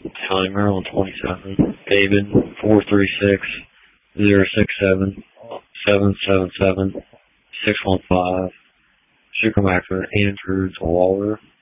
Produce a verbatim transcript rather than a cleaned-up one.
County, Maryland, twenty-seven. David, four three six, zero six seven, seven seven seven, six one five. Sugarmaker, Andrews, Waller.